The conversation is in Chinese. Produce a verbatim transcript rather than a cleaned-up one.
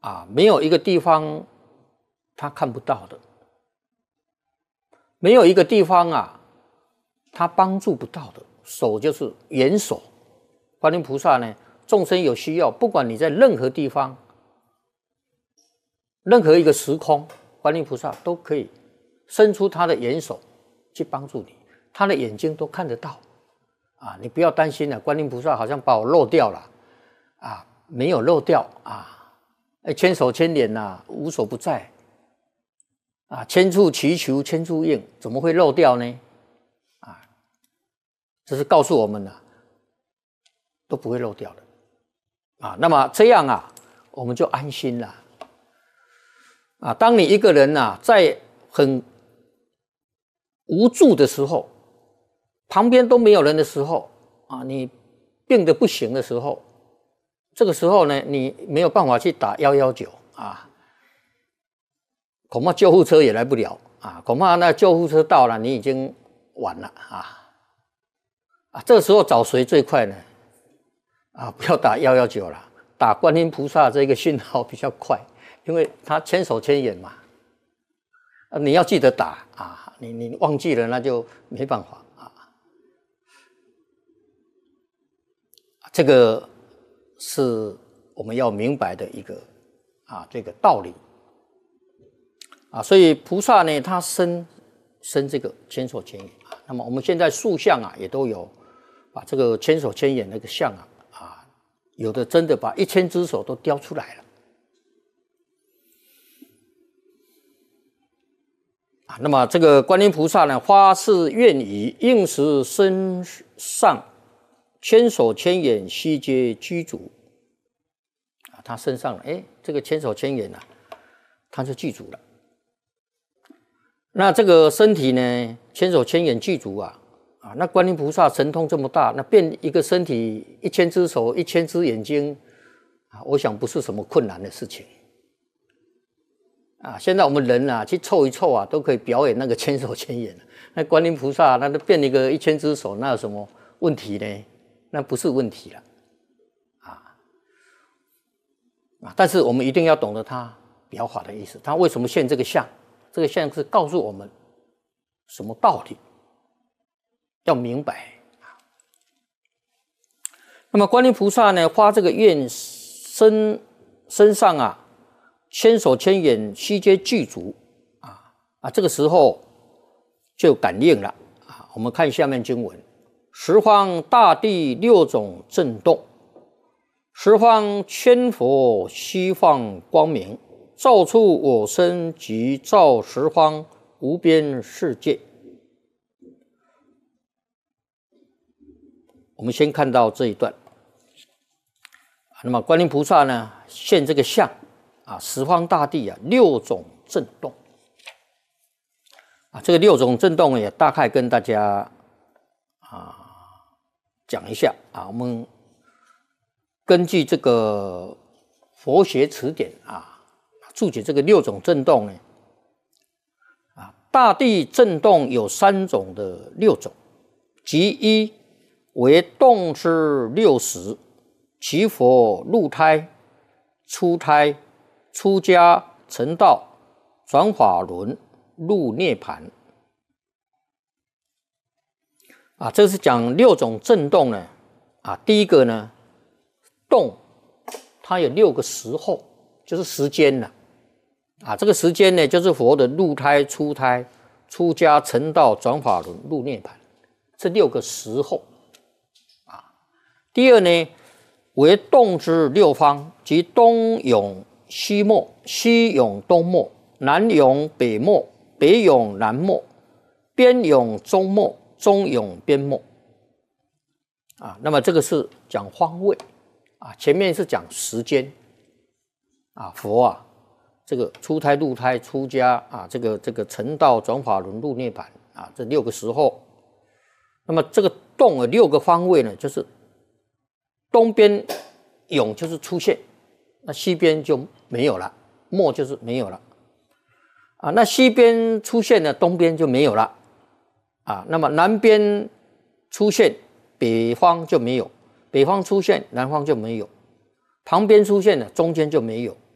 啊，没有一个地方他看不到的，没有一个地方啊他帮助不到的。手就是援手，观音菩萨呢，众生有需要，不管你在任何地方，任何一个时空，观音菩萨都可以伸出他的援手去帮助你，他的眼睛都看得到啊！你不要担心了，观音菩萨好像把我漏掉了啊，没有漏掉啊，千手千眼呐，无所不在啊，千处祈求千处应，怎么会漏掉呢？啊，这是告诉我们啊，都不会漏掉的啊。那么这样啊，我们就安心了啊。当你一个人啊，在很无助的时候，旁边都没有人的时候啊，你病得不行的时候，这个时候呢，你没有办法去打一一九啊，恐怕救护车也来不了啊，恐怕那救护车到了，你已经晚了啊啊！这个时候找谁最快呢？啊，不要打一一九了，打观音菩萨这个讯号比较快，因为他千手千眼嘛。啊，你要记得打啊，你你忘记了那就没办法啊。这个是我们要明白的一个啊这个道理啊，所以菩萨呢，他生生这个千手千眼啊。那么我们现在塑像啊，也都有把这个千手千眼那个像啊啊，有的真的把一千只手都雕出来了。那么这个观音菩萨呢，发誓愿以应时身上千手千眼悉皆具足啊，他身上哎，这个千手千眼啊，他就具足了。那这个身体呢，千手千眼具足啊啊，那观音菩萨神通这么大，那变一个身体一千只手一千只眼睛啊，我想不是什么困难的事情。啊，现在我们人啊，去凑一凑啊，都可以表演那个千手千眼。那观音菩萨，那都变一个一千只手，那有什么问题呢？那不是问题了，啊啊！但是我们一定要懂得他表法的意思，他为什么现这个相？这个相是告诉我们什么道理？要明白。那么观音菩萨呢，发这个愿身身上啊。千手千眼悉皆具足啊啊！这个时候就感应了啊！我们看下面经文：十方大地六种震动，十方千佛悉放光明，照出我身及照十方无边世界。我们先看到这一段。那么观音菩萨呢，现这个相。啊，十方大地啊，六种震动啊，这个六种震动也大概跟大家啊讲一下啊。我们根据这个佛学词典啊注解这个六种震动呢啊，大地震动有三种的六种，即一为动之六时，其佛入胎、出胎。出家成道转法轮入涅盘啊，这是讲六种震动呢啊。第一个呢，动，它有六个时候，就是时间了啊。这个时间呢，就是佛的入胎、出胎、出家成道转法轮入涅盘这六个时候啊。第二呢，为动之六方，即东涌。西没，西涌东没，南涌北没，北涌南没，边涌中没，中涌边没。啊，那么这个是讲方位啊，前面是讲时间啊，佛啊，这个出胎、入胎、出家啊，这个这个成道、转法轮、入涅槃啊，这六个时候。那么这个动的六个方位呢，就是东边涌就是出现。那西边就没有了，没就是没有了啊。那西边出现了，东边就没有了啊。那么南边出现，北方就没有；北方出现，南方就没有；旁边出现了，中间就没有；